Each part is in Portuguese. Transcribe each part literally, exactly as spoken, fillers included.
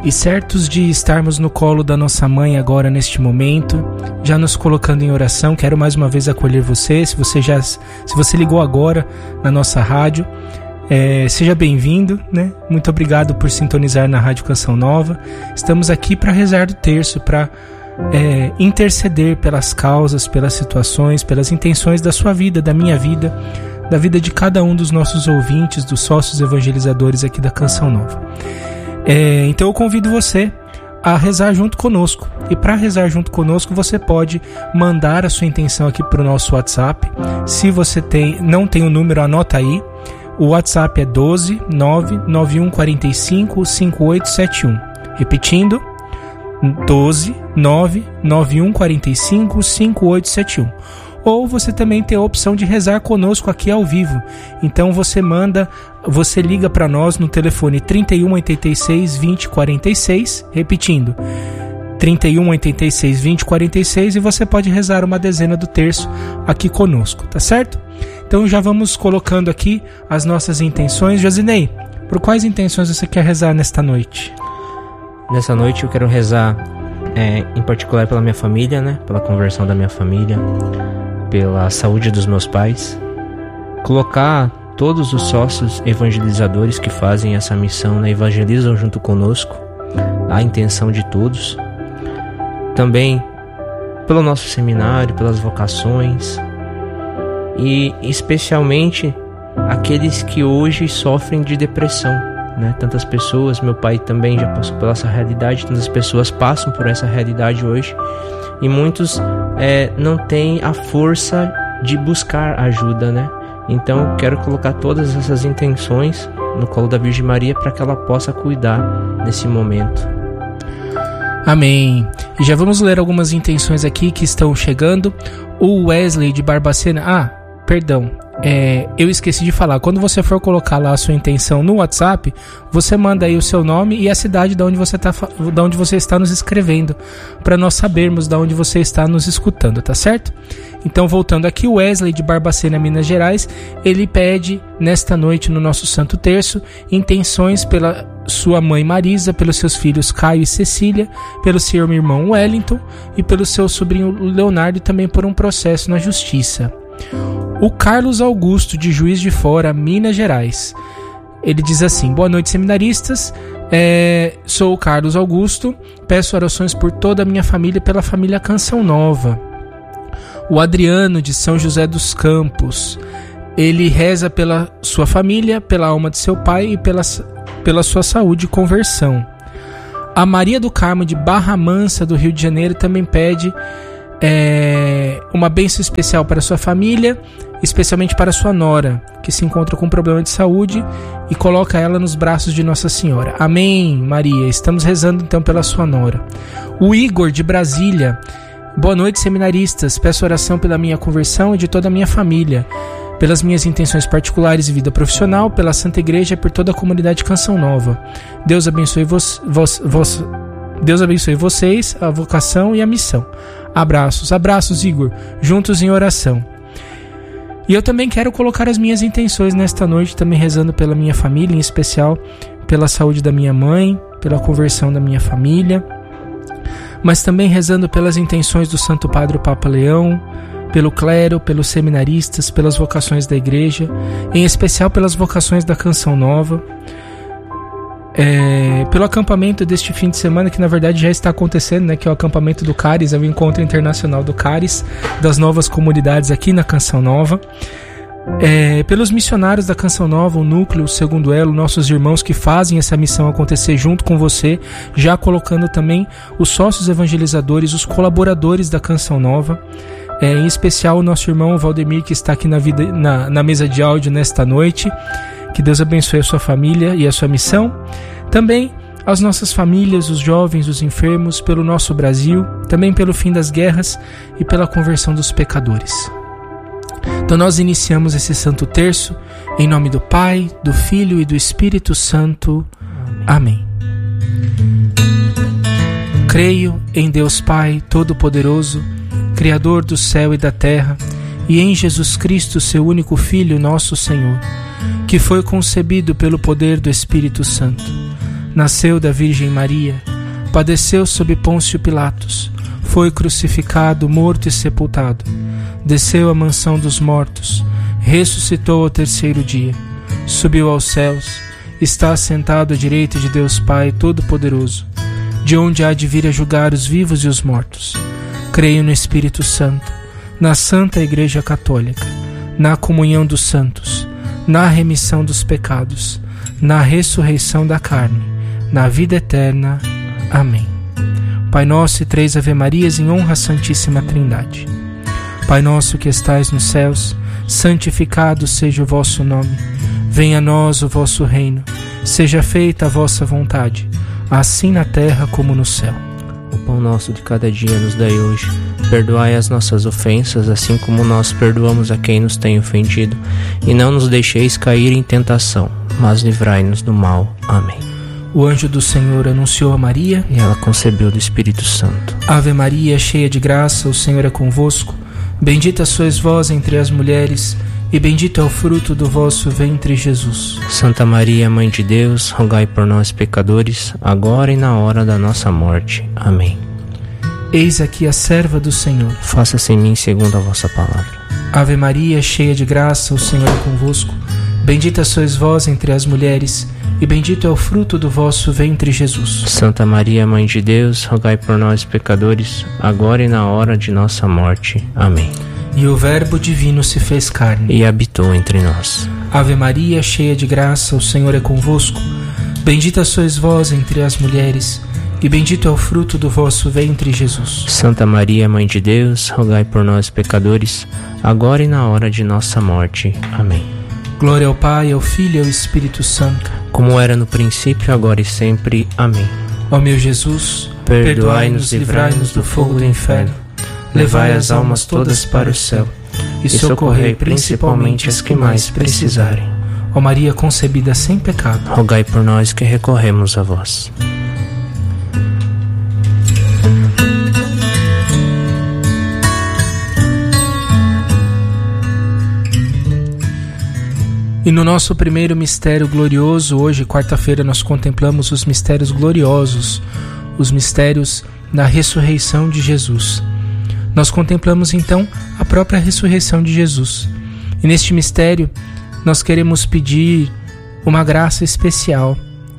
E certos de estarmos no colo da nossa mãe agora neste momento, já nos colocando em oração, quero mais uma vez acolher você. Se você já, se você ligou agora na nossa rádio, é, seja bem-vindo, né? Muito obrigado por sintonizar na Rádio Canção Nova. Estamos aqui para rezar do terço, para é, interceder pelas causas, pelas situações, pelas intenções da sua vida, da minha vida, da vida de cada um dos nossos ouvintes, dos sócios evangelizadores aqui da Canção Nova. É, então eu convido você a rezar junto conosco. E para rezar junto conosco, você pode mandar a sua intenção aqui para o nosso WhatsApp. Se você tem, não tem o número, anota aí. O WhatsApp é doze nove nove um quatro cinco cinco oito sete um. Repetindo, doze nove nove um quatro cinco cinco oito sete um. Ou você também tem a opção de rezar conosco aqui ao vivo. Então você manda, você liga para nós no telefone trinta e um, oitenta e seis, vinte, quarenta e seis, repetindo, trinta e um, oitenta e seis, vinte, quarenta e seis, e você pode rezar uma dezena do terço aqui conosco, tá certo? Então já vamos colocando aqui as nossas intenções. Josinei, por quais intenções você quer rezar nesta noite? Nessa noite eu quero rezar é, em particular pela minha família, né? Pela conversão da minha família, pela saúde dos meus pais, colocar todos os sócios evangelizadores que fazem essa missão, né, evangelizam junto conosco, a intenção de todos, também pelo nosso seminário, pelas vocações e especialmente aqueles que hoje sofrem de depressão, né? Tantas pessoas, meu pai também já passou por essa realidade, tantas pessoas passam por essa realidade hoje e muitos é, não têm a força de buscar ajuda, né? Então eu quero colocar todas essas intenções no colo da Virgem Maria para que ela possa cuidar nesse momento. Amém. E já vamos ler algumas intenções aqui que estão chegando. O Wesley de Barbacena, ah, perdão, É, eu esqueci de falar, quando você for colocar lá a sua intenção no WhatsApp, você manda aí o seu nome e a cidade de onde você, tá, de onde você está nos escrevendo, para nós sabermos de onde você está nos escutando, tá certo? Então, voltando aqui, o Wesley de Barbacena, Minas Gerais, ele pede nesta noite no nosso Santo Terço intenções pela sua mãe Marisa, pelos seus filhos Caio e Cecília, pelo seu irmão Wellington e pelo seu sobrinho Leonardo, e também por um processo na justiça. O Carlos Augusto, de Juiz de Fora, Minas Gerais, ele diz assim: boa noite, seminaristas, é, sou o Carlos Augusto, peço orações por toda a minha família e pela família Canção Nova. O Adriano, de São José dos Campos, ele reza pela sua família, pela alma de seu pai e pela, pela sua saúde e conversão. A Maria do Carmo, de Barra Mansa, do Rio de Janeiro, também pede É, uma bênção especial para sua família, especialmente para sua nora, que se encontra com problema de saúde, e coloca ela nos braços de Nossa Senhora. Amém, Maria. Estamos rezando então pela sua nora. O Igor, de Brasília: boa noite, seminaristas, peço oração pela minha conversão e de toda a minha família, pelas minhas intenções particulares e vida profissional, pela Santa Igreja e por toda a comunidade Canção Nova. Deus abençoe vos, vos, vos, Deus abençoe vocês, a vocação e a missão. Abraços, abraços, Igor, juntos em oração. E eu também quero colocar as minhas intenções nesta noite, também rezando pela minha família, em especial pela saúde da minha mãe, pela conversão da minha família, mas também rezando pelas intenções do Santo Padre Papa Leão, pelo clero, pelos seminaristas, pelas vocações da igreja, em especial pelas vocações da Canção Nova, É, pelo acampamento deste fim de semana, que na verdade já está acontecendo, né, que é o acampamento do Caris, é o encontro internacional do Caris, das novas comunidades aqui na Canção Nova. É, pelos missionários da Canção Nova, o núcleo, o segundo elo, nossos irmãos que fazem essa missão acontecer junto com você, já colocando também os sócios evangelizadores, os colaboradores da Canção Nova, é, em especial o nosso irmão Valdemir, que está aqui na, vida, na, na mesa de áudio nesta noite. Que Deus abençoe a sua família e a sua missão. Também as nossas famílias, os jovens, os enfermos, pelo nosso Brasil, também pelo fim das guerras e pela conversão dos pecadores. Então nós iniciamos esse Santo Terço em nome do Pai, do Filho e do Espírito Santo. Amém. Creio em Deus Pai Todo-Poderoso, Criador do céu e da terra, e em Jesus Cristo, seu único Filho, nosso Senhor, que foi concebido pelo poder do Espírito Santo. nasceu da Virgem Maria, padeceu sob Pôncio Pilatos, foi crucificado, morto e sepultado, desceu à mansão dos mortos, ressuscitou ao terceiro dia, subiu aos céus, está assentado à direita de Deus Pai Todo-Poderoso, de onde há de vir a julgar os vivos e os mortos. Creio no Espírito Santo, na Santa Igreja Católica, na comunhão dos santos, na remissão dos pecados, na ressurreição da carne, na vida eterna. Amém. Pai nosso e três Ave-Marias em honra à Santíssima Trindade. Pai nosso que estais nos céus, santificado seja o vosso nome. Venha a nós o vosso reino. Seja feita a vossa vontade, assim na terra como no céu. O pão nosso de cada dia nos dai hoje. Perdoai as nossas ofensas, assim como nós perdoamos a quem nos tem ofendido. E não nos deixeis cair em tentação, mas livrai-nos do mal. Amém. O anjo do Senhor anunciou a Maria, e ela concebeu do Espírito Santo. Ave Maria, cheia de graça, o Senhor é convosco. Bendita sois vós entre as mulheres, e bendito é o fruto do vosso ventre, Jesus. Santa Maria, Mãe de Deus, rogai por nós, pecadores, agora e na hora da nossa morte. Amém. Eis aqui a serva do Senhor. Faça-se em mim segundo a vossa palavra. Ave Maria, cheia de graça, o Senhor é convosco. Bendita sois vós entre as mulheres, e bendito é o fruto do vosso ventre, Jesus. Santa Maria, Mãe de Deus, rogai por nós, pecadores, agora e na hora de nossa morte. Amém. E o Verbo divino se fez carne e habitou entre nós. Ave Maria, cheia de graça, o Senhor é convosco. Bendita sois vós entre as mulheres, e bendito é o fruto do vosso ventre, Jesus. Santa Maria, Mãe de Deus, rogai por nós, pecadores, agora e na hora de nossa morte. Amém. Glória ao Pai, ao Filho e ao Espírito Santo, como era no princípio, agora e sempre. Amém. Ó meu Jesus, perdoai-nos e livrai-nos do fogo do inferno. Levai as almas todas para o céu e socorrei principalmente as que mais precisarem. Ó Maria concebida sem pecado, rogai por nós que recorremos a vós. E no nosso primeiro mistério glorioso, hoje, quarta-feira, nós contemplamos os mistérios gloriosos, os mistérios da ressurreição de Jesus. Nós contemplamos então a própria ressurreição de Jesus. E neste mistério nós queremos pedir uma graça especial,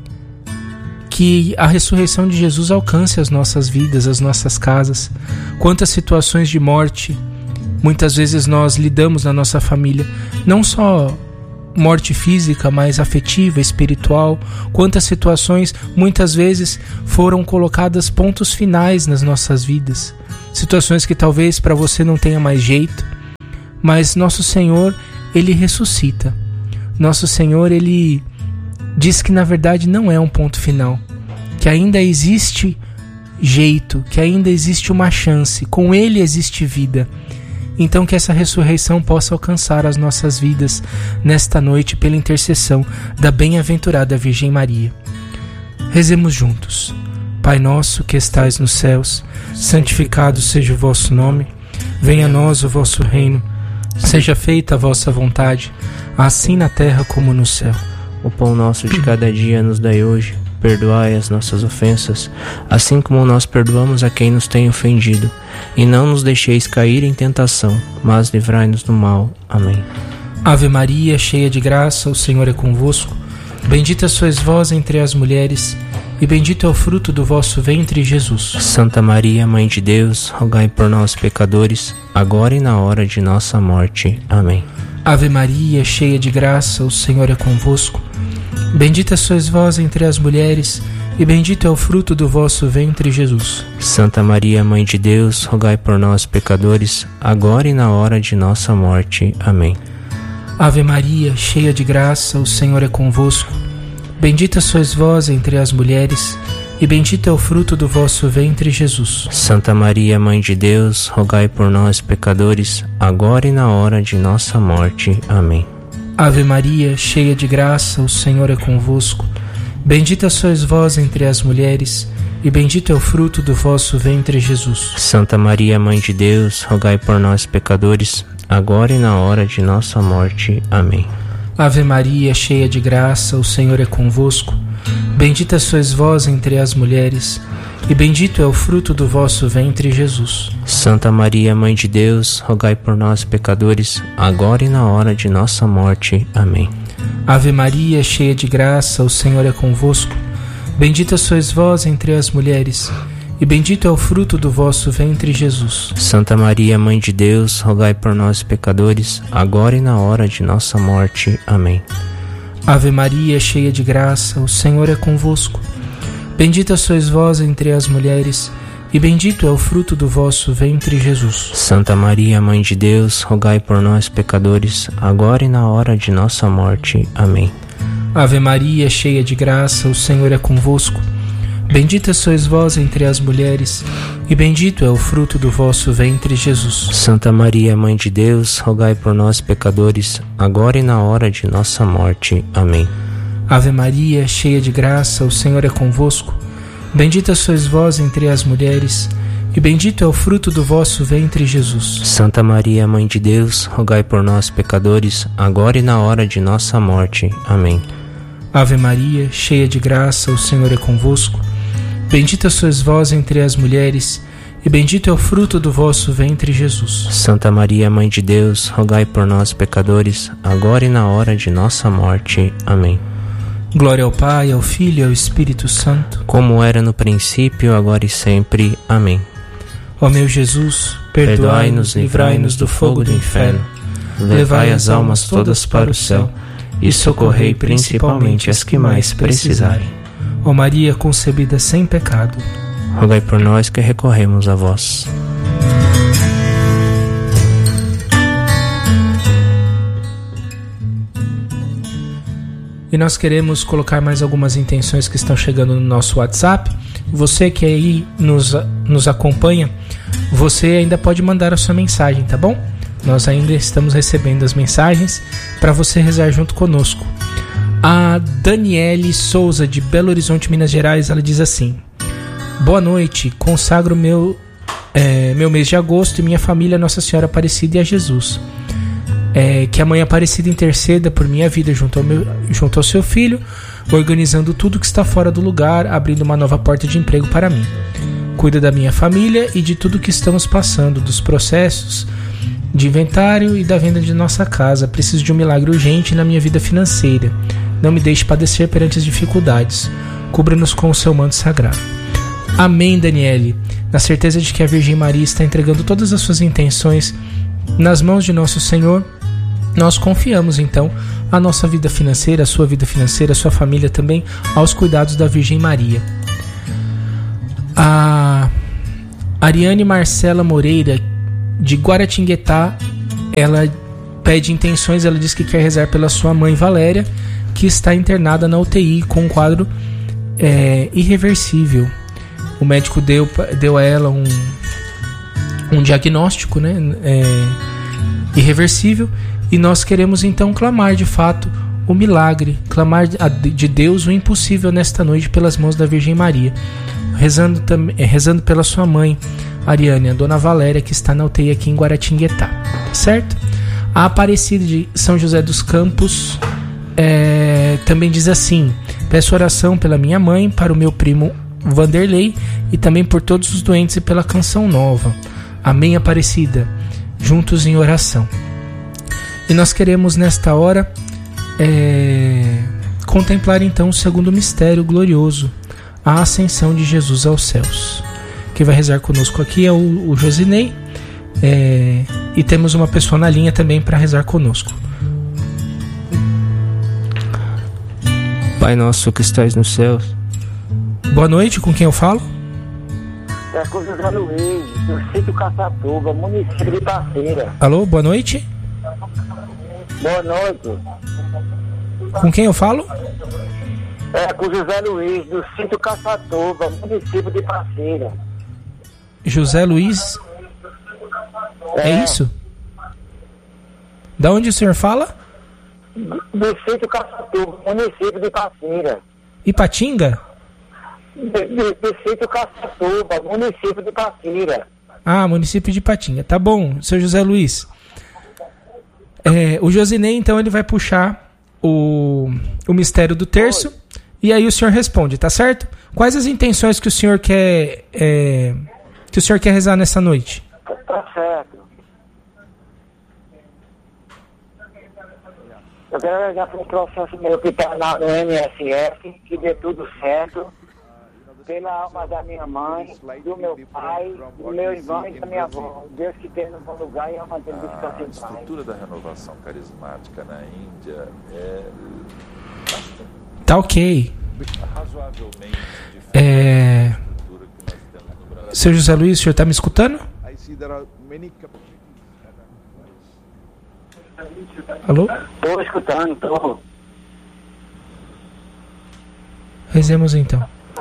que a ressurreição de Jesus alcance as nossas vidas, as nossas casas. Quantas situações de morte muitas vezes nós lidamos na nossa família, não só morte física, mas afetiva, espiritual. Quantas situações muitas vezes foram colocadas pontos finais nas nossas vidas. Situações que talvez para você não tenha mais jeito, mas nosso Senhor, Ele ressuscita. Nosso Senhor, Ele diz que na verdade não é um ponto final, que ainda existe jeito, que ainda existe uma chance, com Ele existe vida. Então que essa ressurreição possa alcançar as nossas vidas nesta noite pela intercessão da bem-aventurada Virgem Maria. Rezemos juntos. Pai nosso que estais nos céus, santificado seja o vosso nome. Venha a nós o vosso reino. Seja feita a vossa vontade, assim na terra como no céu. O pão nosso de cada dia nos dai hoje. Perdoai as nossas ofensas, assim como nós perdoamos a quem nos tem ofendido. E não nos deixeis cair em tentação, mas livrai-nos do mal. Amém. Ave Maria, cheia de graça, o Senhor é convosco. Bendita sois vós entre as mulheres, e bendito é o fruto do vosso ventre, Jesus. Santa Maria, Mãe de Deus, rogai por nós, pecadores, agora e na hora de nossa morte. Amém. Ave Maria, cheia de graça, o Senhor é convosco. Bendita sois vós entre as mulheres, e bendito é o fruto do vosso ventre, Jesus. Santa Maria, Mãe de Deus, rogai por nós, pecadores, agora e na hora de nossa morte. Amém. Ave Maria, cheia de graça, o Senhor é convosco. Bendita sois vós entre as mulheres, e bendito é o fruto do vosso ventre, Jesus. Santa Maria, Mãe de Deus, rogai por nós, pecadores, agora e na hora de nossa morte. Amém. Ave Maria, cheia de graça, o Senhor é convosco. Bendita sois vós entre as mulheres, e bendito é o fruto do vosso ventre, Jesus. Santa Maria, Mãe de Deus, rogai por nós, pecadores, agora e na hora de nossa morte. Amém. Ave Maria, cheia de graça, o Senhor é convosco. Bendita sois vós entre as mulheres, e bendito é o fruto do vosso ventre, Jesus. Santa Maria, Mãe de Deus, rogai por nós, pecadores, agora e na hora de nossa morte. Amém. Ave Maria, cheia de graça, o Senhor é convosco. Bendita sois vós entre as mulheres, e bendito é o fruto do vosso ventre, Jesus. Santa Maria, Mãe de Deus, rogai por nós, pecadores, agora e na hora de nossa morte. Amém. Ave Maria, cheia de graça, o Senhor é convosco. Bendita sois vós entre as mulheres, e bendito é o fruto do vosso ventre, Jesus. Santa Maria, Mãe de Deus, rogai por nós, pecadores, agora e na hora de nossa morte. Amém. Ave Maria, cheia de graça, o Senhor é convosco. Bendita sois vós entre as mulheres, e bendito é o fruto do vosso ventre, Jesus. Santa Maria, Mãe de Deus, rogai por nós, pecadores, agora e na hora de nossa morte. Amém. Ave Maria, cheia de graça, o Senhor é convosco. Bendita sois vós entre as mulheres, e bendito é o fruto do vosso ventre, Jesus. Santa Maria, Mãe de Deus, rogai por nós, pecadores, agora e na hora de nossa morte. Amém. Ave Maria, cheia de graça, o Senhor é convosco. Bendita sois vós entre as mulheres, e bendito é o fruto do vosso ventre, Jesus. Santa Maria, Mãe de Deus, rogai por nós, pecadores, agora e na hora de nossa morte. Amém. Glória ao Pai, ao Filho e ao Espírito Santo, como era no princípio, agora e sempre. Amém. Ó meu Jesus, perdoai-nos, livrai-nos do fogo do inferno, levai as almas todas para o céu, e socorrei principalmente as que mais precisarem. Ó Maria concebida sem pecado, rogai por nós que recorremos a vós. E nós queremos colocar mais algumas intenções que estão chegando no nosso WhatsApp. Você que aí nos, nos acompanha, você ainda pode mandar a sua mensagem, tá bom? Nós ainda estamos recebendo as mensagens para você rezar junto conosco. A Daniele Souza, de Belo Horizonte, Minas Gerais, ela diz assim: boa noite, consagro meu, é, meu mês de agosto e minha família a Nossa Senhora Aparecida e a Jesus. É, que a Mãe Aparecida interceda por minha vida junto ao, meu, junto ao seu filho, organizando tudo que está fora do lugar, abrindo uma nova porta de emprego para mim. Cuida da minha família e de tudo que estamos passando, dos processos de inventário e da venda de nossa casa. Preciso de um milagre urgente na minha vida financeira. Não me deixe padecer perante as dificuldades. Cubra-nos com o seu manto sagrado. Amém, Daniele. Na certeza de que a Virgem Maria está entregando todas as suas intenções nas mãos de nosso Senhor, nós confiamos então a nossa vida financeira, a sua vida financeira, a sua família também, aos cuidados da Virgem Maria. A Ariane Marcela Moreira, de Guaratinguetá, ela pede intenções. Ela diz que quer rezar pela sua mãe Valéria, que está internada na U T I com um quadro é, irreversível. O médico deu, deu a ela um, um diagnóstico, né, é, irreversível, e nós queremos então clamar de fato o milagre, clamar de Deus o impossível nesta noite pelas mãos da Virgem Maria, rezando, tam, rezando pela sua mãe Ariane, a Dona Valéria, que está na U T I aqui em Guaratinguetá, certo? A Aparecida de São José dos Campos é, também diz assim: peço oração pela minha mãe, para o meu primo Vanderlei e também por todos os doentes e pela Canção Nova. Amém, Aparecida, juntos em oração. E nós queremos nesta hora é, contemplar então o segundo mistério glorioso, a ascensão de Jesus aos céus. Quem vai rezar conosco aqui é o, o Josinei, é, e temos uma pessoa na linha também para rezar conosco. Pai nosso que estais nos céus. Boa noite, com quem eu falo? É com José Luiz, do sítio Caçatuba, município de Parceira. Alô, boa noite. Boa noite. Com quem eu falo? É com José Luiz, do sítio Caçatuba, município de Parceira. José Luiz? É, é isso? Da onde o senhor fala? Do sítio Caçatuba, município de Parceira. Ipatinga? Do sítio Caçatuba, município de Parceira. Ah, município de Ipatinga. Tá bom, seu José Luiz. É, o Josinei, então, ele vai puxar o, o mistério do terço. Oi. E aí o senhor responde, tá certo? Quais as intenções que o senhor quer, é, que o senhor quer rezar nessa noite? Tá certo. Eu quero rezar pelo processo meu que está no M S F, que dê tudo certo. Pela alma da minha mãe, do meu pai, do meu irmão e da minha avó. Deus que tem no bom lugar e a manter de descanso em paz. A estrutura da renovação carismática na Índia é bastante... Tá ok. Razoavelmente diferente é... da estrutura que nós temos no Brasil. Seu José Luiz, o senhor está me escutando? Alô? Estou escutando, estou. Rezemos então.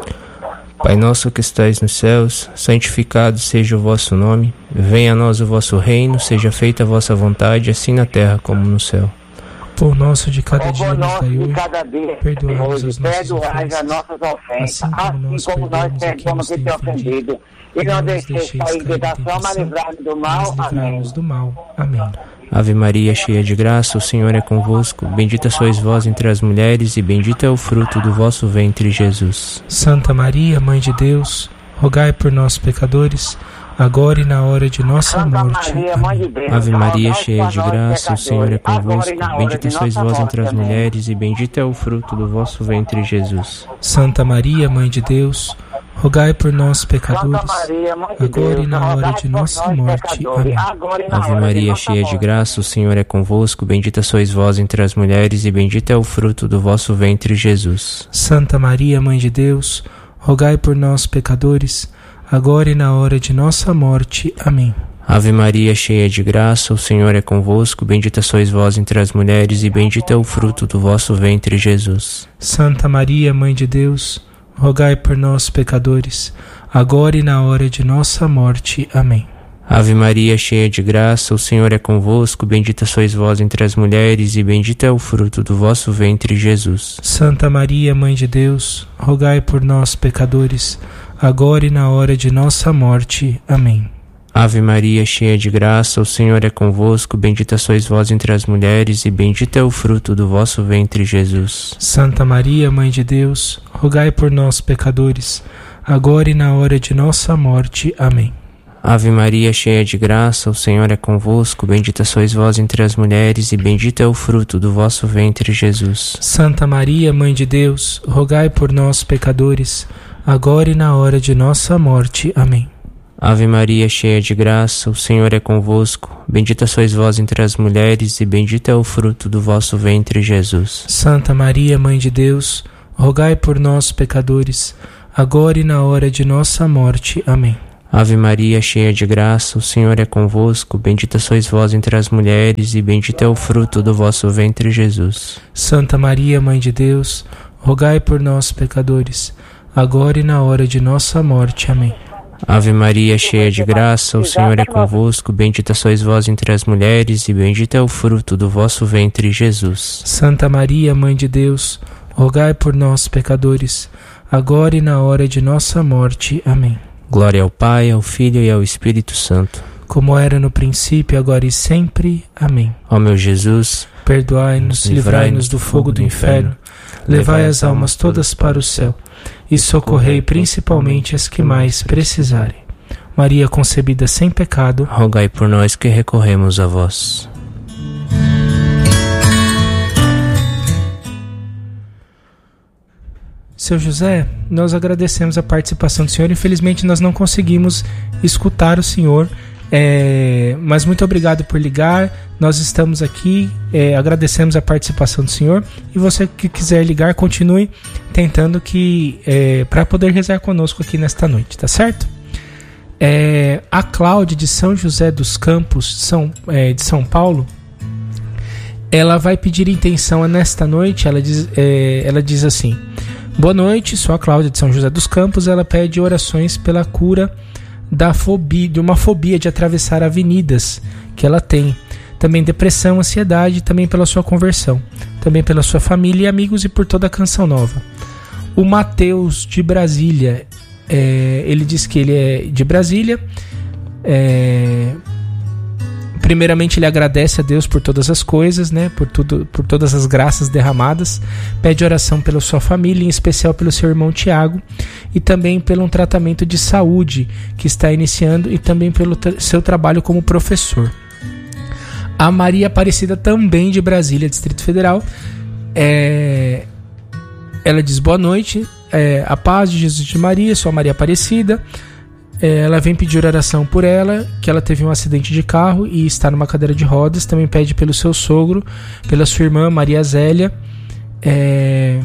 Pai nosso que estais nos céus, santificado seja o vosso nome. Venha a nós o vosso reino, seja feita a vossa vontade, assim na terra como no céu. Pão nosso de cada dia nos dai de hoje, cada dia, perdoai-nos as nossas perdoai as ofensas, nossas ofensas, assim como nós assim como nós perdoamos a quem perdoamos nos quem tem tem ofendido. E não deixeis cair em tentação, mas livrai-nos do mal. mas Amém. livrai-nos do mal. Amém. Ave Maria, cheia de graça, o Senhor é convosco. Bendita sois vós entre as mulheres, e bendito é o fruto do vosso ventre, Jesus. Santa Maria, Mãe de Deus, rogai por nós, pecadores, agora e na hora de nossa Santa morte. Maria, Mãe de Amém. Deus, Ave Maria, rogai cheia por de nós, graça, o Senhor é pecadores, agora convosco. e na hora Bendita de sois nossa vós morte. entre as Amém. mulheres, e bendito é o fruto do vosso ventre, Jesus. Santa Maria, Mãe de Deus, rogai por nós, pecadores, Santa Maria, Mãe de agora Deus, e na hora rogai de por nossa nós, morte. pecadores, Amém. agora e na Ave hora de Maria, nossa cheia de morte. graça, o Senhor é convosco. Bendita sois vós entre as mulheres, e bendito é o fruto do vosso ventre, Jesus. Santa Maria, Mãe de Deus, rogai por nós, pecadores, agora e na hora de nossa morte. Amém. Ave Maria, cheia de graça, o Senhor é convosco. Bendita sois vós entre as mulheres, e bendito é o fruto do vosso ventre, Jesus. Santa Maria, Mãe de Deus, rogai por nós, pecadores, agora e na hora de nossa morte. Amém. Ave Maria, cheia de graça, o Senhor é convosco. Bendita sois vós entre as mulheres, e bendito é o fruto do vosso ventre, Jesus. Santa Maria, Mãe de Deus, rogai por nós, pecadores, agora e na hora de nossa morte. Amém. Ave Maria, cheia de graça, o Senhor é convosco. Bendita sois vós entre as mulheres, e bendito é o fruto do vosso ventre, Jesus. Santa Maria, Mãe de Deus, rogai por nós, pecadores, agora e na hora de nossa morte. Amém. Ave Maria, cheia de graça, o Senhor é convosco. Bendita sois vós entre as mulheres, e bendito é o fruto do vosso ventre, Jesus. Santa Maria, Mãe de Deus, rogai por nós, pecadores, agora e na hora de nossa morte. Amém. Ave Maria, cheia de graça, o Senhor é convosco. Bendita sois vós entre as mulheres, e bendito é o fruto do vosso ventre, Jesus. Santa Maria, Mãe de Deus, rogai por nós, pecadores, agora e na hora de nossa morte. Amém. Ave Maria, cheia de graça, o Senhor é convosco. Bendita sois vós entre as mulheres, e bendito é o fruto do vosso ventre, Jesus. Santa Maria, Mãe de Deus, rogai por nós, pecadores, agora e na hora de nossa morte. Amém. Ave Maria, cheia de graça, o Senhor é convosco. Bendita sois vós entre as mulheres, e bendito é o fruto do vosso ventre, Jesus. Santa Maria, Mãe de Deus, rogai por nós, pecadores, agora e na hora de nossa morte. Amém. Glória ao Pai, ao Filho e ao Espírito Santo, como era no princípio, agora e sempre. Amém. Ó meu Jesus, perdoai-nos, livrai-nos do fogo do inferno, levai as almas todas para o céu, e socorrei principalmente as que mais precisarem. Maria concebida sem pecado, rogai por nós que recorremos a vós. Seu José, nós agradecemos a participação do senhor. Infelizmente nós não conseguimos escutar o senhor, é, mas muito obrigado por ligar. Nós estamos aqui, é, agradecemos a participação do senhor, e você que quiser ligar, continue tentando que é, para poder rezar conosco aqui nesta noite, tá certo? É, a Cláudia de São José dos Campos, São, é, de São Paulo, ela vai pedir intenção nesta noite. Ela diz, é, ela diz assim: boa noite, sou a Cláudia de São José dos Campos. Ela pede orações pela cura da fobia, de uma fobia de atravessar avenidas que ela tem. Também depressão, ansiedade, também pela sua conversão, também pela sua família e amigos, e por toda a Canção Nova. O Matheus de Brasília, é, ele diz que ele é de Brasília, é, Primeiramente, ele agradece a Deus por todas as coisas, né? Por, tudo, por todas as graças derramadas. Pede oração pela sua família, em especial pelo seu irmão Tiago, e também pelo um tratamento de saúde que está iniciando e também pelo tra- seu trabalho como professor. A Maria Aparecida, também de Brasília, Distrito Federal, é... ela diz boa noite, é, a paz de Jesus de Maria, sou a Maria Aparecida. É, ela vem pedir oração por ela, que ela teve um acidente de carro e está numa cadeira de rodas. Também pede pelo seu sogro, pela sua irmã Maria Zélia, é...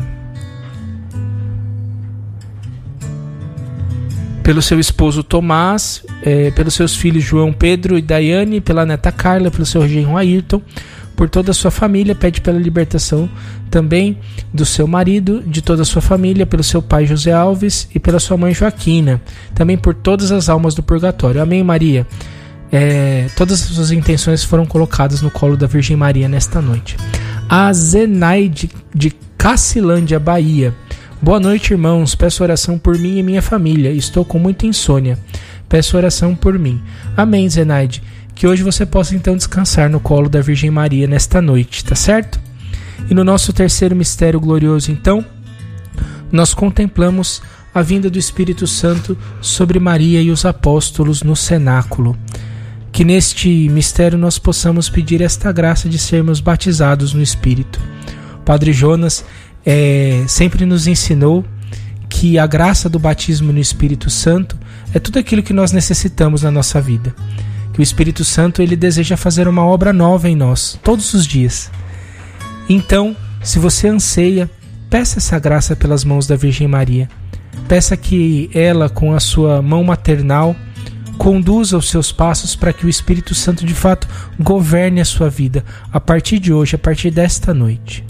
pelo seu esposo Tomás, é, pelos seus filhos João Pedro e Daiane, pela neta Carla, pelo seu genro Ayrton, por toda a sua família. Pede pela libertação também do seu marido, de toda a sua família, pelo seu pai José Alves e pela sua mãe Joaquina, também por todas as almas do purgatório. Amém, Maria. É, todas as suas intenções foram colocadas no colo da Virgem Maria nesta noite. A Zenaide de Cacilândia, Bahia. Boa noite, irmãos. Peço oração por mim e minha família. Estou com muita insônia. Peço oração por mim. Amém, Zenaide. Que hoje você possa então descansar no colo da Virgem Maria nesta noite, tá certo? E no nosso terceiro mistério glorioso, então, nós contemplamos a vinda do Espírito Santo sobre Maria e os apóstolos no cenáculo. Que neste mistério nós possamos pedir esta graça de sermos batizados no Espírito. O Padre Jonas é, sempre nos ensinou que a graça do batismo no Espírito Santo é tudo aquilo que nós necessitamos na nossa vida. Que o Espírito Santo ele deseja fazer uma obra nova em nós, todos os dias. Então, se você anseia, peça essa graça pelas mãos da Virgem Maria. Peça que ela, com a sua mão maternal, conduza os seus passos para que o Espírito Santo, de fato, governe a sua vida a partir de hoje, a partir desta noite.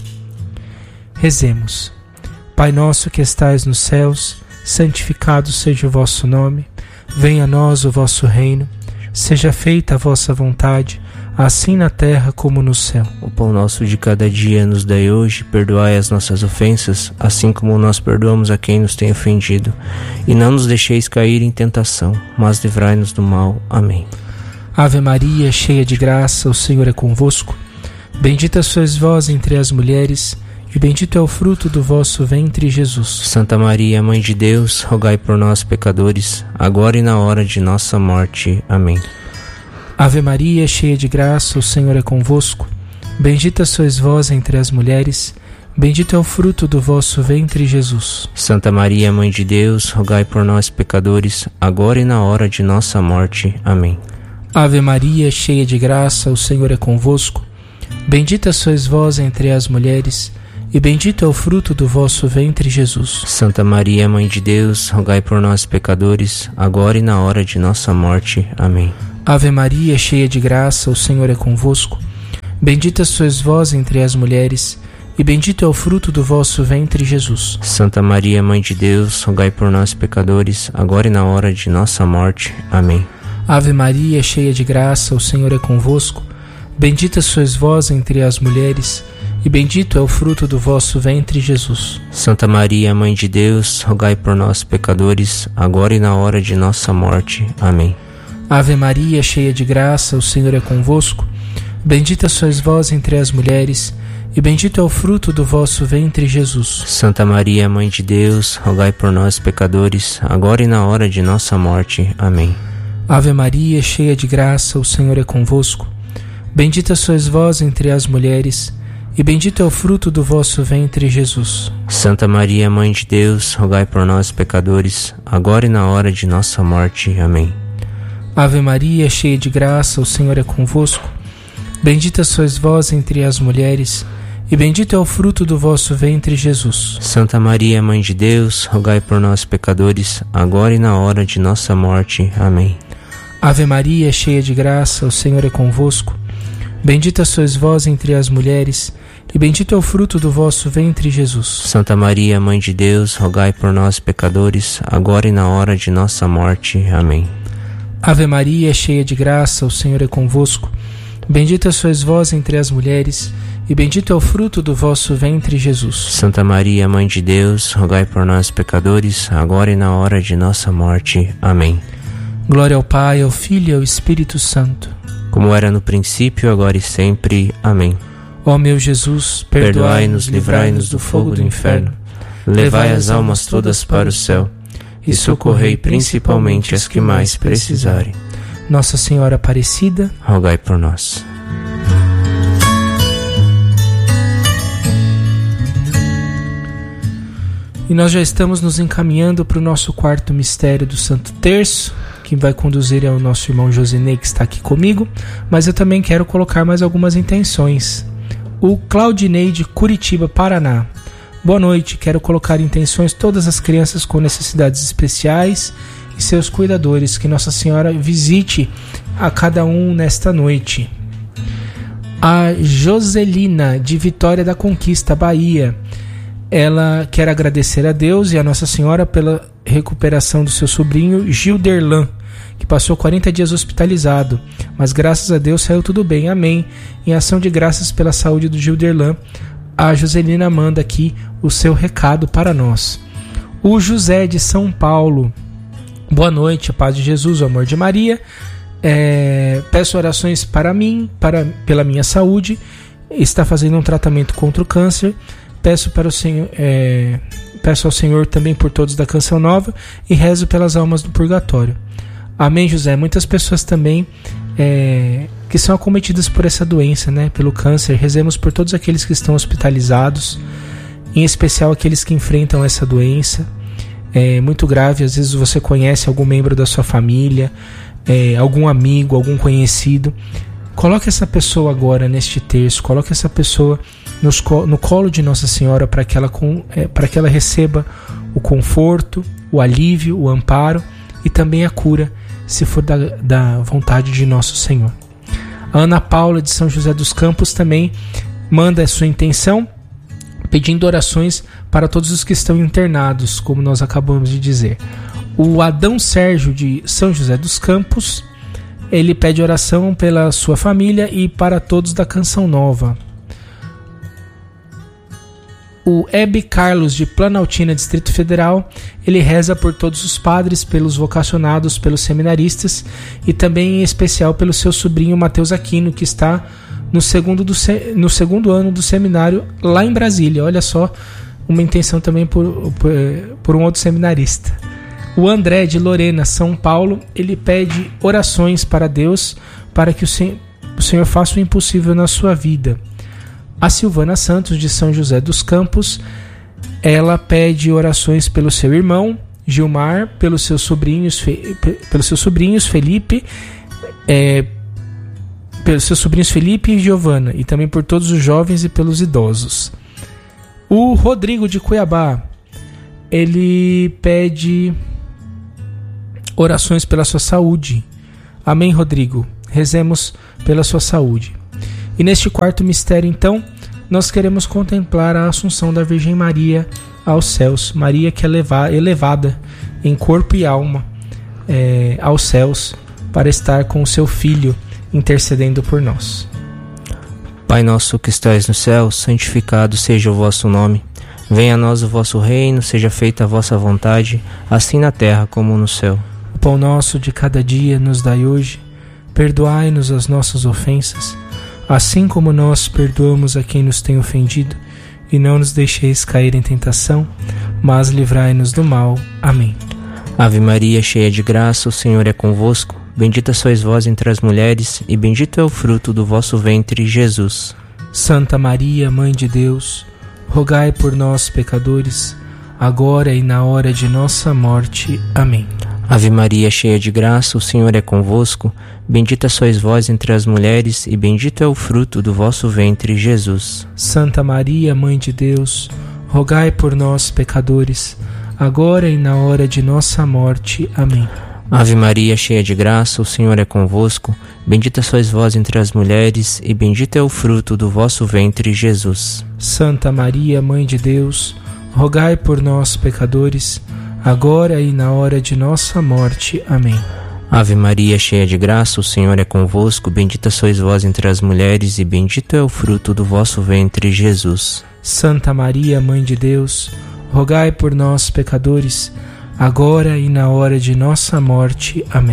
Rezemos. Pai nosso que estais nos céus, santificado seja o vosso nome. Venha a nós o vosso reino. Seja feita a vossa vontade, assim na terra como no céu. O pão nosso de cada dia nos dai hoje, perdoai as nossas ofensas, assim como nós perdoamos a quem nos tem ofendido. E não nos deixeis cair em tentação, mas livrai-nos do mal. Amém. Ave Maria, cheia de graça, o Senhor é convosco. Bendita sois vós entre as mulheres, e bendito é o fruto do vosso ventre, Jesus. Santa Maria, Mãe de Deus, rogai por nós, pecadores, agora e na hora de nossa morte. Amém. Ave Maria, cheia de graça, o Senhor é convosco. Bendita sois vós entre as mulheres, bendito é o fruto do vosso ventre, Jesus. Santa Maria, Mãe de Deus, rogai por nós, pecadores, agora e na hora de nossa morte. Amém. Ave Maria, cheia de graça, o Senhor é convosco. Bendita sois vós entre as mulheres, e bendito é o fruto do vosso ventre, Jesus. Santa Maria, Mãe de Deus, rogai por nós, pecadores, agora e na hora de nossa morte. Amém. Ave Maria, cheia de graça, o Senhor é convosco. Bendita sois vós entre as mulheres, e bendito é o fruto do vosso ventre, Jesus. Santa Maria, Mãe de Deus, rogai por nós, pecadores, agora e na hora de nossa morte. Amém. Ave Maria, cheia de graça, o Senhor é convosco. Bendita sois vós entre as mulheres, e bendito é o fruto do vosso ventre, Jesus. Santa Maria, Mãe de Deus, rogai por nós, pecadores, agora e na hora de nossa morte. Amém. Ave Maria, cheia de graça, o Senhor é convosco. Bendita sois vós entre as mulheres, e bendito é o fruto do vosso ventre, Jesus. Santa Maria, Mãe de Deus, rogai por nós, pecadores, agora e na hora de nossa morte. Amém. Ave Maria, cheia de graça, o Senhor é convosco. Bendita sois vós entre as mulheres, e bendito é o fruto do vosso ventre, Jesus. Santa Maria, Mãe de Deus, rogai por nós, pecadores, agora e na hora de nossa morte. Amém. Ave Maria, cheia de graça, o Senhor é convosco. Bendita sois vós entre as mulheres, e bendito é o fruto do vosso ventre, Jesus. Santa Maria, Mãe de Deus, rogai por nós, pecadores, agora e na hora de nossa morte. Amém. Ave Maria, cheia de graça, o Senhor é convosco. Bendita sois vós entre as mulheres, e bendito é o fruto do vosso ventre, Jesus. Santa Maria, Mãe de Deus, rogai por nós, pecadores, agora e na hora de nossa morte. Amém. Ave Maria, cheia de graça, o Senhor é convosco. Bendita sois vós entre as mulheres, e bendito é o fruto do vosso ventre, Jesus. Santa Maria, Mãe de Deus, rogai por nós, pecadores, agora e na hora de nossa morte. Amém. Glória ao Pai, ao Filho e ao Espírito Santo, como era no princípio, agora e sempre. Amém. Ó meu Jesus, perdoai-nos, livrai-nos do fogo do inferno, levai as almas todas para o céu e socorrei principalmente as que mais precisarem. Nossa Senhora Aparecida, rogai por nós. E nós já estamos nos encaminhando para o nosso quarto mistério do Santo Terço. Quem vai conduzir é o nosso irmão Josinei, que está aqui comigo, mas eu também quero colocar mais algumas intenções. O Claudinei de Curitiba, Paraná. Boa noite, quero colocar em intenções todas as crianças com necessidades especiais e seus cuidadores, que Nossa Senhora visite a cada um nesta noite. A Joselina de Vitória da Conquista, Bahia. Ela quer agradecer a Deus e a Nossa Senhora pela recuperação do seu sobrinho Gilderlan, que passou quarenta dias hospitalizado, mas graças a Deus saiu tudo bem, amém. Em ação de graças pela saúde do Gilderlan, a Joselina manda aqui o seu recado para nós. O José de São Paulo, boa noite, a paz de Jesus, o amor de Maria. É, peço orações para mim, para, pela minha saúde, está fazendo um tratamento contra o câncer. Peço, para o Senhor, é, peço ao Senhor também por todos da Canção Nova e rezo pelas almas do purgatório. Amém, José. Muitas pessoas também é, que são acometidas por essa doença, né, pelo câncer. Rezemos por todos aqueles que estão hospitalizados, em especial aqueles que enfrentam essa doença. É muito grave, às vezes você conhece algum membro da sua família, é, algum amigo, algum conhecido. Coloque essa pessoa agora neste terço, coloque essa pessoa nos, no colo de Nossa Senhora para que, ela, é, para que ela receba o conforto, o alívio, o amparo e também a cura, se for da, da vontade de Nosso Senhor. A Ana Paula de São José dos Campos também manda a sua intenção, pedindo orações para todos os que estão internados, como nós acabamos de dizer. O Adão Sérgio de São José dos Campos, ele pede oração pela sua família e para todos da Canção Nova. O Hebe Carlos de Planaltina, Distrito Federal, ele reza por todos os padres, pelos vocacionados, pelos seminaristas e também em especial pelo seu sobrinho Mateus Aquino, que está no segundo, do, no segundo ano do seminário lá em Brasília. Olha só, uma intenção também por, por, por um outro seminarista. O André de Lorena, São Paulo, ele pede orações para Deus para que o Senhor, o Senhor faça o impossível na sua vida. A Silvana Santos de São José dos Campos, ela pede orações pelo seu irmão Gilmar, pelos seus sobrinhos, pelos seus sobrinhos Felipe, é, pelos seus sobrinhos Felipe e Giovana, e também por todos os jovens e pelos idosos. O Rodrigo de Cuiabá, ele pede orações pela sua saúde. Amém, Rodrigo. Rezemos pela sua saúde. E neste quarto mistério, então, nós queremos contemplar a Assunção da Virgem Maria aos céus. Maria que é elevada em corpo e alma é, aos céus para estar com o seu Filho intercedendo por nós. Pai nosso que estais no céu, santificado seja o vosso nome. Venha a nós o vosso reino, seja feita a vossa vontade, assim na terra como no céu. O pão nosso de cada dia nos dai hoje. Perdoai-nos as nossas ofensas, assim como nós perdoamos a quem nos tem ofendido, e não nos deixeis cair em tentação, mas livrai-nos do mal. Amém. Ave Maria, cheia de graça, o Senhor é convosco. Bendita sois vós entre as mulheres, e bendito é o fruto do vosso ventre, Jesus. Santa Maria, Mãe de Deus, rogai por nós, pecadores, agora e na hora de nossa morte. Amém. Ave Maria, cheia de graça, o Senhor é convosco. Bendita sois vós entre as mulheres, e bendito é o fruto do vosso ventre, Jesus. Santa Maria, Mãe de Deus, rogai por nós, pecadores, agora e na hora de nossa morte. Amém. Ave Maria, cheia de graça, o Senhor é convosco. Bendita sois vós entre as mulheres, e bendito é o fruto do vosso ventre, Jesus. Santa Maria, Mãe de Deus, rogai por nós, pecadores, agora e na hora de nossa morte. Amém. Ave Maria, cheia de graça, o Senhor é convosco. Bendita sois vós entre as mulheres, e bendito é o fruto do vosso ventre, Jesus. Santa Maria, Mãe de Deus, rogai por nós, pecadores, agora e na hora de nossa morte. Amém.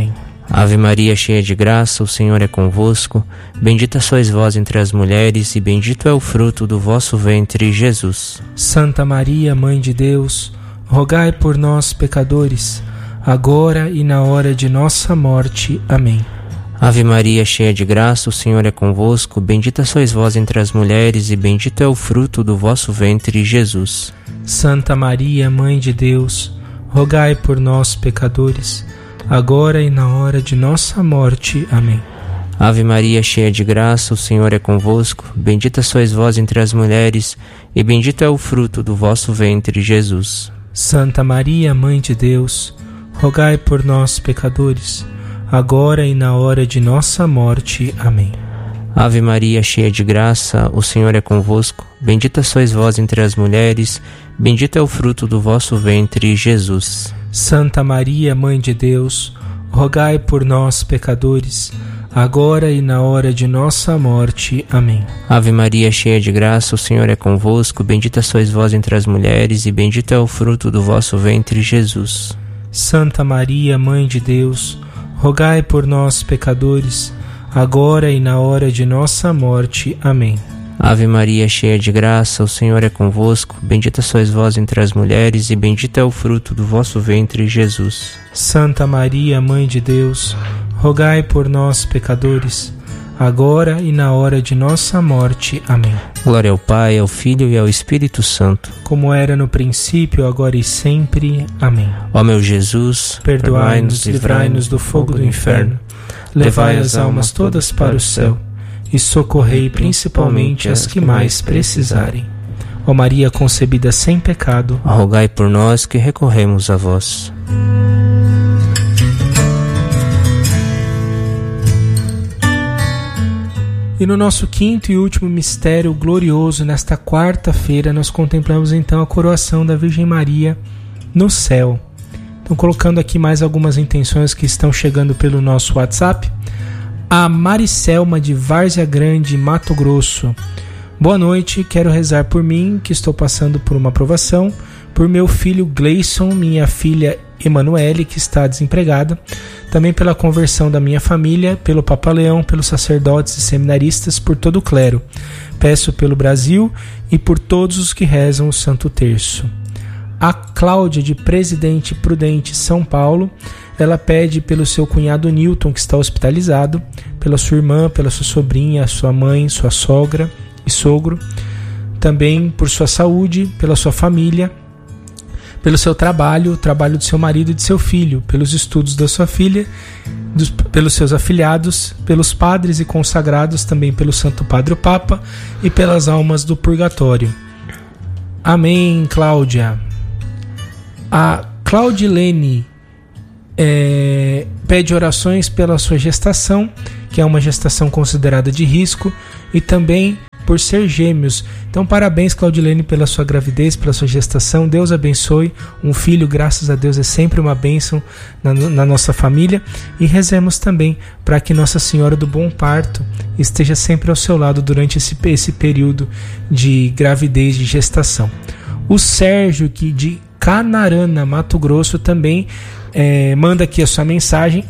Ave Maria, cheia de graça, o Senhor é convosco. Bendita sois vós entre as mulheres, e bendito é o fruto do vosso ventre, Jesus. Santa Maria, Mãe de Deus, rogai por nós, pecadores, agora e na hora de nossa morte. Amém. Ave Maria, cheia de graça, o Senhor é convosco. Bendita sois vós entre as mulheres, e bendito é o fruto do vosso ventre, Jesus. Santa Maria, Mãe de Deus, rogai por nós, pecadores, agora e na hora de nossa morte. Amém. Ave Maria, cheia de graça, o Senhor é convosco. Bendita sois vós entre as mulheres, e bendito é o fruto do vosso ventre, Jesus. Santa Maria, Mãe de Deus, rogai por nós, pecadores, agora e na hora de nossa morte. Amém. Ave Maria, cheia de graça, o Senhor é convosco. Bendita sois vós entre as mulheres, bendito é o fruto do vosso ventre, Jesus. Santa Maria, Mãe de Deus, rogai por nós, pecadores, agora e na hora de nossa morte. Amém. Ave Maria, cheia de graça, o Senhor é convosco. Bendita sois vós entre as mulheres, e bendito é o fruto do vosso ventre, Jesus. Santa Maria, Mãe de Deus, rogai por nós, pecadores, agora e na hora de nossa morte. Amém. Ave Maria, cheia de graça, o Senhor é convosco. Bendita sois vós entre as mulheres, e bendito é o fruto do vosso ventre, Jesus. Santa Maria, Mãe de Deus, rogai por nós, pecadores, agora e na hora de nossa morte. Amém. Glória ao Pai, ao Filho e ao Espírito Santo, como era no princípio, agora e sempre. Amém. Ó meu Jesus, perdoai-nos, livrai-nos do fogo do inferno, levai as almas todas para o céu, e socorrei principalmente as que mais precisarem. Ó Maria concebida sem pecado, rogai por nós que recorremos a vós. E no nosso quinto e último mistério glorioso, nesta quarta-feira, nós contemplamos então a coroação da Virgem Maria no céu. Então, colocando aqui mais algumas intenções que estão chegando pelo nosso WhatsApp. A Maricelma de Várzea Grande, Mato Grosso. Boa noite, quero rezar por mim, que estou passando por uma provação, por meu filho Gleison, minha filha Emanuele, que está desempregada, também pela conversão da minha família, pelo Papa Leão, pelos sacerdotes e seminaristas, por todo o clero. Peço pelo Brasil e por todos os que rezam o Santo Terço. A Cláudia de Presidente Prudente, São Paulo, ela pede pelo seu cunhado Newton, que está hospitalizado, pela sua irmã, pela sua sobrinha, sua mãe, sua sogra e sogro, também por sua saúde, pela sua família, pelo seu trabalho, o trabalho do seu marido e de seu filho, pelos estudos da sua filha, dos, pelos seus afilhados, pelos padres e consagrados, também pelo Santo Padre o Papa e pelas almas do purgatório. Amém, Cláudia. A Claudilene é, pede orações pela sua gestação, que é uma gestação considerada de risco, e também por ser gêmeos. Então, parabéns, Claudilene, pela sua gravidez, pela sua gestação. Deus abençoe. Um filho, graças a Deus, é sempre uma bênção na, na nossa família. E rezemos também para que Nossa Senhora do Bom Parto esteja sempre ao seu lado durante esse, esse período de gravidez, de gestação. O Sérgio, que de Canarana, Mato Grosso, também é, manda aqui a sua mensagem.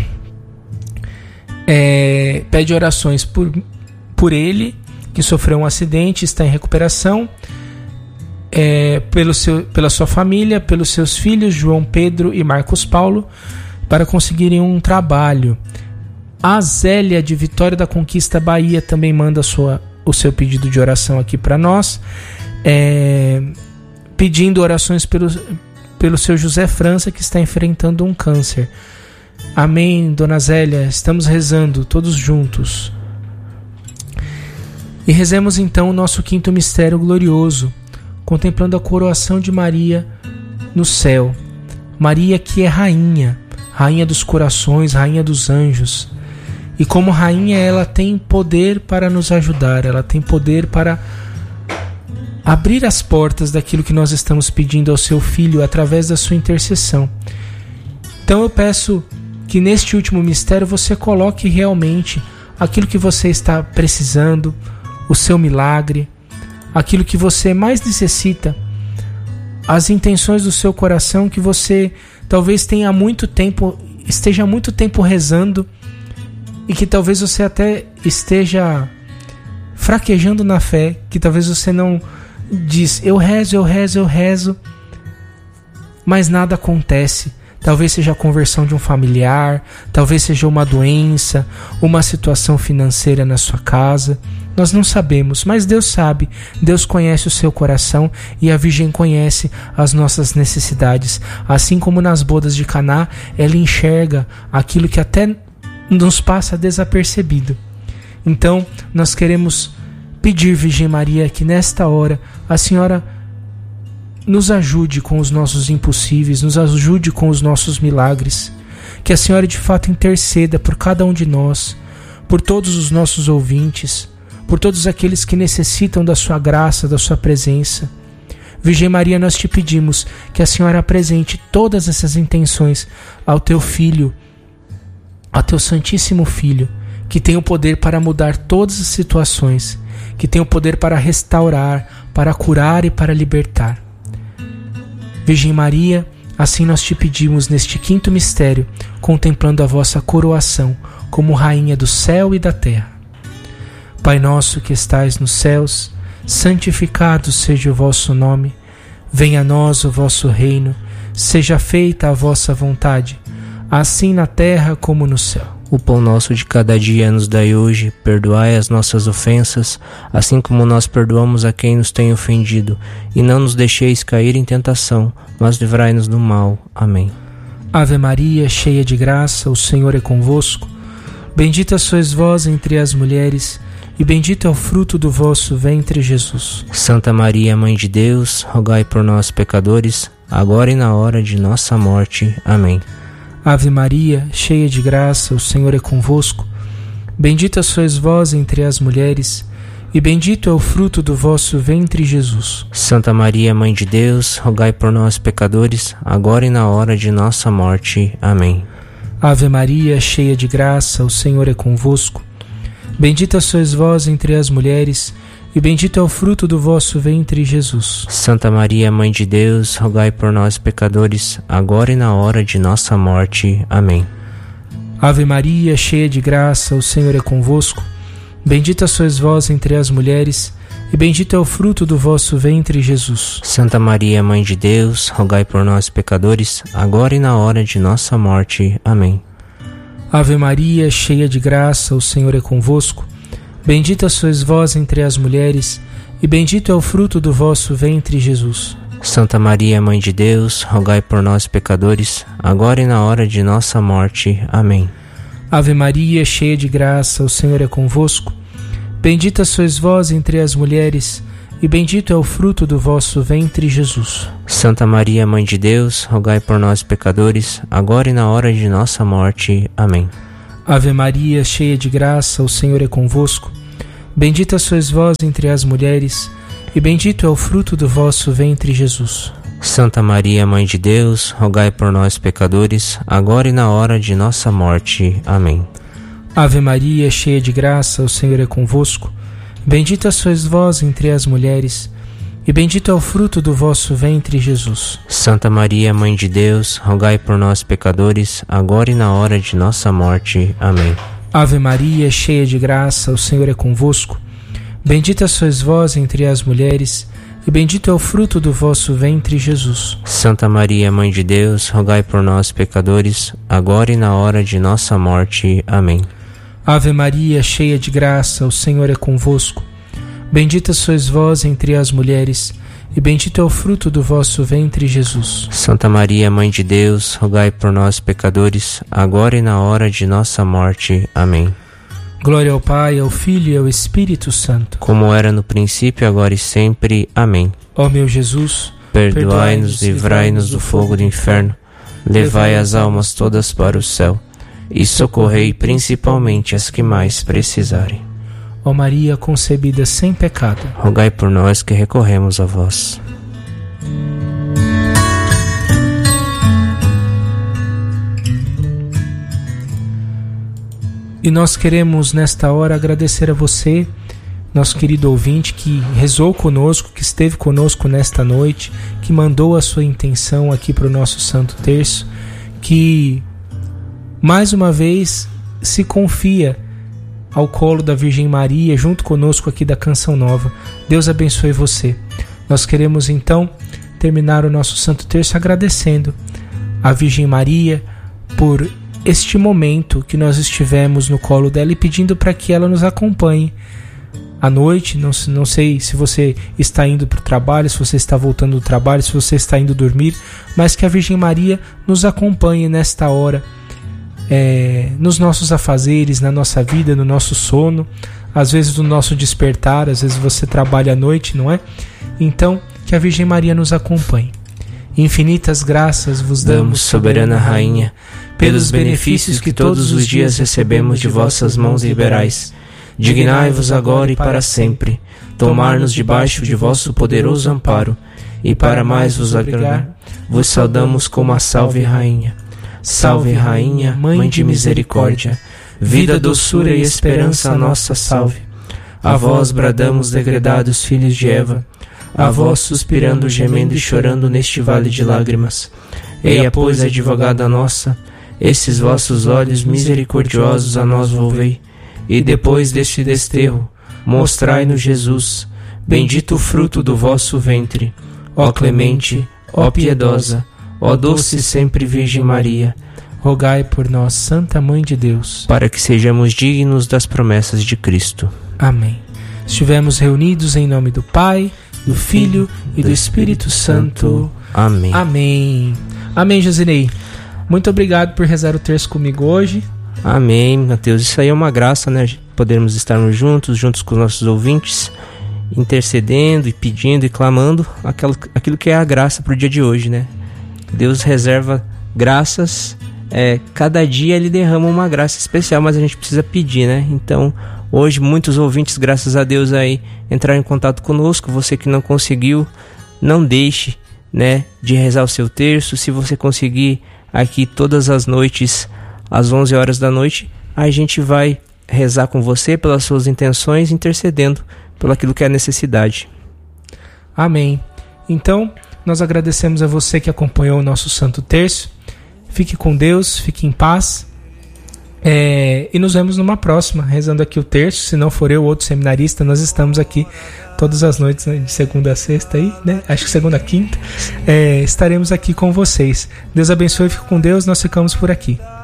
É, pede orações por, por ele, que sofreu um acidente, está em recuperação, é, pelo seu, pela sua família, pelos seus filhos, João Pedro e Marcos Paulo, para conseguirem um trabalho. A Zélia, de Vitória da Conquista, Bahia, também manda a sua, o seu pedido de oração aqui para nós, é, pedindo orações pelo, pelo seu José França, que está enfrentando um câncer. Amém, Dona Zélia, estamos rezando todos juntos. E rezemos então o nosso quinto mistério glorioso, contemplando a coroação de Maria no céu. Maria, que é rainha, rainha dos corações, rainha dos anjos. E como rainha, ela tem poder para nos ajudar, ela tem poder para abrir as portas daquilo que nós estamos pedindo ao seu Filho através da sua intercessão. Então eu peço que neste último mistério você coloque realmente aquilo que você está precisando, o seu milagre, aquilo que você mais necessita, as intenções do seu coração que você talvez tenha há muito tempo esteja há muito tempo rezando e que talvez você até esteja fraquejando na fé, que talvez você não diz, eu rezo, eu rezo, eu rezo, mas nada acontece. Talvez seja a conversão de um familiar, talvez seja uma doença, uma situação financeira na sua casa. Nós não sabemos, mas Deus sabe. Deus conhece o seu coração e a Virgem conhece as nossas necessidades. Assim como nas bodas de Caná, ela enxerga aquilo que até nos passa desapercebido. Então, nós queremos pedir, Virgem Maria, que nesta hora a Senhora nos ajude com os nossos impossíveis, nos ajude com os nossos milagres, que a Senhora de fato interceda por cada um de nós, por todos os nossos ouvintes, por todos aqueles que necessitam da sua graça, da sua presença. Virgem Maria, nós te pedimos que a Senhora apresente todas essas intenções ao teu Filho, ao teu Santíssimo Filho, que tem o poder para mudar todas as situações, que tem o poder para restaurar, para curar e para libertar. Virgem Maria, assim nós te pedimos neste quinto mistério, contemplando a vossa coroação como Rainha do céu e da terra. Pai nosso que estais nos céus, santificado seja o vosso nome. Venha a nós o vosso reino, seja feita a vossa vontade, assim na terra como no céu. O pão nosso de cada dia nos dai hoje, perdoai as nossas ofensas, assim como nós perdoamos a quem nos tem ofendido, e não nos deixeis cair em tentação, mas livrai-nos do mal. Amém. Ave Maria, cheia de graça, o Senhor é convosco. Bendita sois vós entre as mulheres, e bendito é o fruto do vosso ventre, Jesus. Santa Maria, Mãe de Deus, rogai por nós, pecadores, agora e na hora de nossa morte. Amém. Ave Maria, cheia de graça, o Senhor é convosco. Bendita sois vós entre as mulheres, e bendito é o fruto do vosso ventre, Jesus. Santa Maria, Mãe de Deus, rogai por nós, pecadores, agora e na hora de nossa morte. Amém. Ave Maria, cheia de graça, o Senhor é convosco. Bendita sois vós entre as mulheres, e bendito é o fruto do vosso ventre, Jesus. Santa Maria, Mãe de Deus, rogai por nós, pecadores, agora e na hora de nossa morte. Amém. Ave Maria, cheia de graça, o Senhor é convosco. Bendita sois vós entre as mulheres, e bendito é o fruto do vosso ventre, Jesus. Santa Maria, Mãe de Deus, rogai por nós, pecadores, agora e na hora de nossa morte. Amém. Ave Maria, cheia de graça, o Senhor é convosco. Bendita sois vós entre as mulheres, e bendito é o fruto do vosso ventre, Jesus. Santa Maria, Mãe de Deus, rogai por nós, pecadores, agora e na hora de nossa morte. Amém. Ave Maria, cheia de graça, o Senhor é convosco. Bendita sois vós entre as mulheres, e bendito é o fruto do vosso ventre, Jesus. Santa Maria, Mãe de Deus, rogai por nós, pecadores, agora e na hora de nossa morte. Amém. Ave Maria, cheia de graça, o Senhor é convosco. Bendita sois vós entre as mulheres, e bendito é o fruto do vosso ventre, Jesus. Santa Maria, Mãe de Deus, rogai por nós, pecadores, agora e na hora de nossa morte. Amém. Ave Maria, cheia de graça, o Senhor é convosco. Bendita sois vós entre as mulheres, e bendito é o fruto do vosso ventre, Jesus. Santa Maria, Mãe de Deus, rogai por nós, pecadores, agora e na hora de nossa morte. Amém. Ave Maria, cheia de graça, o Senhor é convosco. Bendita sois vós entre as mulheres, e bendito é o fruto do vosso ventre, Jesus. Santa Maria, Mãe de Deus, rogai por nós, pecadores, agora e na hora de nossa morte. Amém. Ave Maria, cheia de graça, o Senhor é convosco. Bendita sois vós entre as mulheres, e bendito é o fruto do vosso ventre, Jesus. Santa Maria, Mãe de Deus, rogai por nós, pecadores, agora e na hora de nossa morte. Amém. Glória ao Pai, ao Filho e ao Espírito Santo, como era no princípio, agora e sempre. Amém. Ó meu Jesus, perdoai-nos, livrai-nos do fogo do inferno, levai as almas todas para o céu, e socorrei principalmente as que mais precisarem. Ó Maria concebida sem pecado, rogai por nós que recorremos a vós. E nós queremos nesta hora agradecer a você, nosso querido ouvinte, que rezou conosco, que esteve conosco nesta noite, que mandou a sua intenção aqui para o nosso Santo Terço, que mais uma vez se confia ao colo da Virgem Maria, junto conosco aqui da Canção Nova. Deus abençoe você. Nós queremos então terminar o nosso Santo Terço agradecendo a Virgem Maria por este momento que nós estivemos no colo dela e pedindo para que ela nos acompanhe à noite. Não, não sei se você está indo para o trabalho, se você está voltando do trabalho, se você está indo dormir, mas que a Virgem Maria nos acompanhe nesta hora, é, nos nossos afazeres, na nossa vida, no nosso sono, às vezes no nosso despertar, às vezes você trabalha à noite, não é? Então, que a Virgem Maria nos acompanhe. Infinitas graças vos damos, soberana Rainha, pelos benefícios que todos os dias recebemos de vossas mãos liberais. Dignai-vos agora e para sempre tomar-nos debaixo de vosso poderoso amparo, e para mais vos agradar, vos saudamos como a Salve Rainha. Salve Rainha, Mãe de Misericórdia, vida, doçura e esperança nossa salve. A vós bradamos, degredados filhos de Eva, a vós suspirando, gemendo e chorando neste vale de lágrimas. Eia, pois, advogada nossa, esses vossos olhos misericordiosos a nós volvei, e depois deste desterro, mostrai-nos Jesus, bendito o fruto do vosso ventre. Ó clemente, ó piedosa, ó doce sempre Virgem Maria, rogai por nós, Santa Mãe de Deus, para que sejamos dignos das promessas de Cristo. Amém. Estivemos reunidos em nome do Pai, do Filho e do Espírito Santo. Amém. Amém. Amém, Josinei. Muito obrigado por rezar o terço comigo hoje. Amém, Mateus. Isso aí é uma graça, né? Podermos estarmos juntos, juntos com os nossos ouvintes, intercedendo e pedindo e clamando aquilo, aquilo que é a graça para o dia de hoje, né? Deus reserva graças, é, cada dia Ele derrama uma graça especial, mas a gente precisa pedir, né? Então, hoje muitos ouvintes, graças a Deus, aí entraram em contato conosco. Você que não conseguiu, não deixe, né, de rezar o seu terço. Se você conseguir aqui todas as noites, às onze horas da noite, a gente vai rezar com você pelas suas intenções, intercedendo pelo aquilo que é a necessidade. Amém. Então, nós agradecemos a você que acompanhou o nosso Santo Terço. Fique com Deus, fique em paz. É, e nos vemos numa próxima, rezando aqui o terço. Se não for eu, outro seminarista, nós estamos aqui todas as noites, né, de segunda a sexta aí, né? Acho que segunda a quinta. É, estaremos aqui com vocês. Deus abençoe, fique com Deus, nós ficamos por aqui.